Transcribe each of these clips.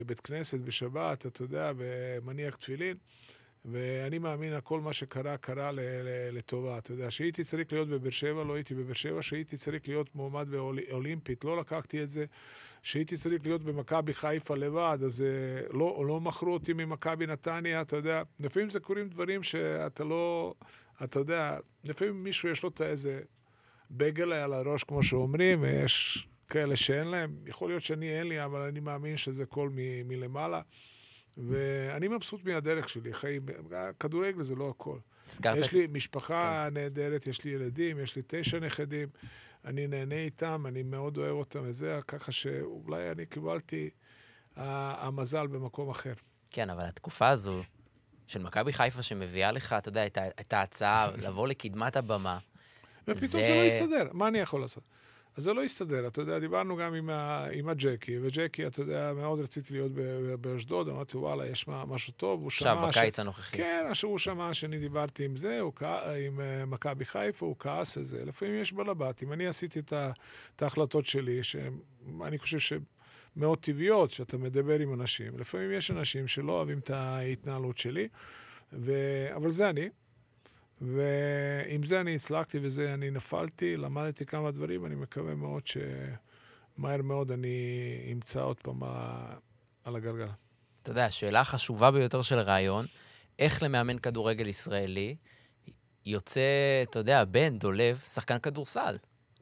בבית כנסת בשבת, אתה יודע, ומניח תפילין, ואני מאמין, כל מה שקרה, קרה לטובה. אתה יודע, שהייתי צריך להיות בבאר שבע, לא הייתי בבאר שבע, שהייתי צריך להיות מועמד באולימפית, לא לקחתי את זה, שהייתי צריך להיות במכבי חיפה לבד, אז לא מכרו אותי ממכבי נתניה, אתה יודע, לפעמים זה קורים דברים שאתה לא, אתה יודע, לפעמים מישהו יש לו איזה בגל על הראש, כמו שאומרים, יש כאלה שאין להם, יכול להיות שאני אין לי, אבל אני מאמין שזה כל מלמעלה, ואני מבסוט מהדרך שלי, חיים, כדורגל זה לא הכל. יש לי משפחה נהדרת, יש לי ילדים, יש לי 9 נכדים, אני נהנה איתם, אני מאוד אוהב אותם וזה, ככה שאולי אני קיבלתי המזל במקום אחר. כן, אבל התקופה הזו של מכבי חיפה שמביאה לך, אתה יודע, את ההצעה לבוא לקדמת הבמה. ופתאום זה לא יסתדר, מה אני יכול לעשות? אז זה לא יסתדר, אתה יודע, דיברנו גם עם הג'קי, וג'קי, אתה יודע, מאוד רציתי להיות באשדוד, אמרתי, וואלה, יש משהו טוב, הוא שמע... עכשיו, בקיץ הנוכחי. כן, הוא שמע שאני דיברתי עם זה, עם מכבי חיפה, הוא כעס על זה, לפעמים יש בלבטים, אני עשיתי את ההחלטות שלי, שאני חושב שמאוד טבעיות, שאתה מדבר עם אנשים, לפעמים יש אנשים שלא אוהבים את ההתנהלות שלי, אבל זה אני. ועם זה אני הצלחתי וזה אני נפלתי, למדתי כמה דברים, אני מקווה מאוד שמהר מאוד אני אמצא עוד פעם על הגלגל. אתה יודע, השאלה החשובה ביותר של רעיון, איך למאמן כדורגל ישראלי יוצא, אתה יודע, בן, דולב, שחקן כדורסל.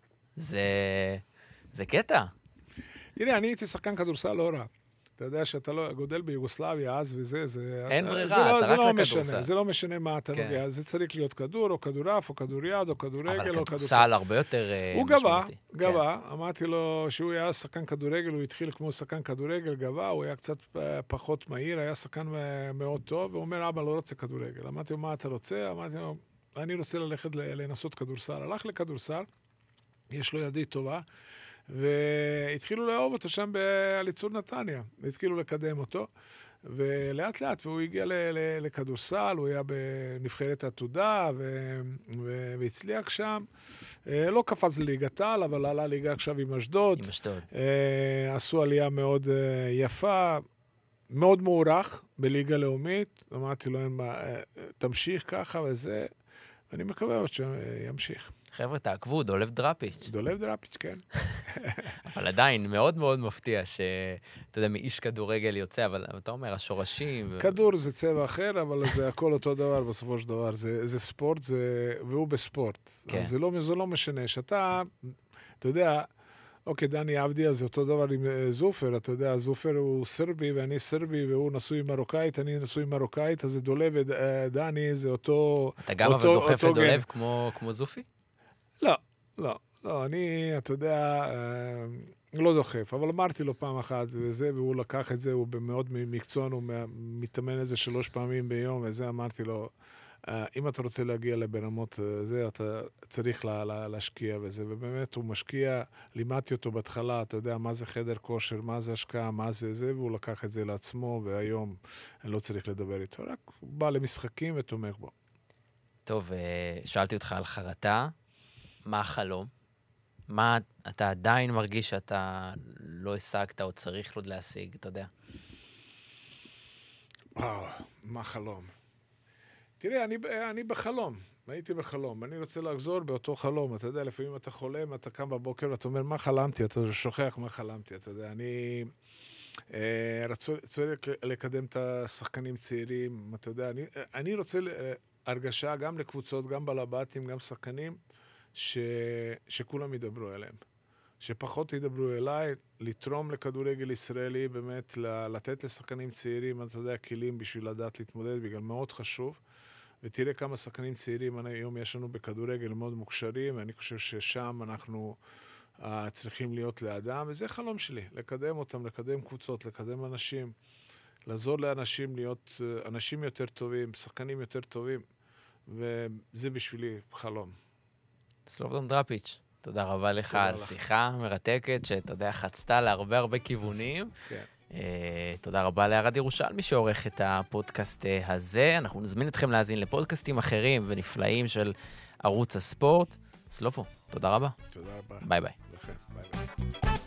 זה קטע. תראה, אני הייתי שחקן כדורסל לא רע. אתה יודע שאתה לא גודל ביוגוסלביה אז וזה, אין ברירה, אתה רק לכדורסל. זה לא משנה מה אתה נוגע, זה צריך להיות כדור, או כדורף, או כדוריד, או כדורגל, או כדורסל. אבל הכדורסל הרבה יותר משמעותי. הוא גבה, אמרתי לו שהוא היה שחקן כדורגל, הוא התחיל כמו שחקן כדורגל, גבה, הוא היה קצת פחות מהיר, היה שחקן מאוד טוב, והוא אומר, אבא לא רוצה כדורגל. אמרתי לו, מה אתה רוצה? אמרתי לו, אני רוצה ללכת לנסות כדורסל. הלך לכדורסל, יש לו ידי טובה, והתחילו לאהוב אותו שם באליצור נתניה, והתחילו לקדם אותו, ולאט לאט, והוא הגיע לכדורסל, הוא היה בנבחרת העתודה, והצליח שם, לא קפץ לליגת העל, אבל עלה ליגה עכשיו עם אשדוד. עם אשדוד. עשו עלייה מאוד יפה, מאוד מוערך בליגה לאומית, אמרתי לו, תמשיך ככה וזה, ואני מקווה עוד שימשיך. חבר'ה, תעקבו, דולב דראפיץ'. דולב דראפיץ', כן. אבל עדיין, מאוד מאוד מפתיע שאתה יודע, מאיש כדורגל יוצא, אבל אתה אומר, השורשים... כדור זה צבע אחר, אבל זה הכל אותו דבר בסופו של דבר. זה ספורט, והוא בספורט. כן. זה לא משנה. שאתה, אתה יודע, אוקיי, דני אבדיה זה אותו דבר עם זופר, אתה יודע, זופר הוא סרבי ואני סרבי, והוא נשוי מרוקאית, אני נשוי מרוקאית, אז זה דולב ודני, זה אותו... אתה גם אבל דוחף את דולב כמו זופי? לא, אני, אתה יודע, לא דוחף, אבל אמרתי לו פעם אחת וזה, והוא לקח את זה, הוא מאוד מקצוען, הוא מתאמן איזה 3 פעמים ביום, וזה אמרתי לו, אם אתה רוצה להגיע לברמות זה, אתה צריך להשקיע בזה, ובאמת הוא משקיע, לימדתי אותו בהתחלה, אתה יודע, מה זה חדר כושר, מה זה השקעה, מה זה, והוא לקח את זה לעצמו, והיום אני לא צריך לדבר איתו, רק הוא בא למשחקים ותומך בו. טוב, שאלתי אותך על חרטה, מה החלום? מה אתה עדיין מרגיש שאתה לא השגת או צריך עוד להשיג, אתה יודע? וואו, מה חלום? תראה, אני בחלום, הייתי בחלום, אני רוצה לחזור באותו חלום, אתה יודע, לפעמים אתה חולם, אתה קם בבוקר ואתה אומר, מה חלמתי? אתה שוכח מה חלמתי, אתה יודע, אני רוצה לקדם את השחקנים צעירים, אתה יודע, אני רוצה הרגשה גם לקבוצות, גם בלבטים, גם שחקנים, שכולם ידברו אליהם. שפחות ידברו אליי, לתרום לכדורגל ישראלי, באמת לתת לשחקנים צעירים, אתה יודע, כלים בשביל לדעת להתמודד, בגלל מאוד חשוב. ותראה כמה שחקנים צעירים היום יש לנו בכדורגל מאוד מוכשרים, ואני חושב ששם אנחנו צריכים להיות לאדם, וזה חלום שלי, לקדם אותם, לקדם קבוצות, לקדם אנשים, לעזור לאנשים להיות אנשים יותר טובים, שחקנים יותר טובים, וזה בשבילי חלום. סלובדן דראפיץ', תודה רבה לך על שיחה מרתקת, שאתה יודע, חצתה להרבה כיוונים. כן. תודה רבה לארד ירושלמי שעורך את הפודקאסט הזה. אנחנו נזמין אתכם להאזין לפודקאסטים אחרים ונפלאים של ערוץ הספורט. סלובו, תודה רבה. תודה רבה. ביי ביי. לכם, ביי ביי.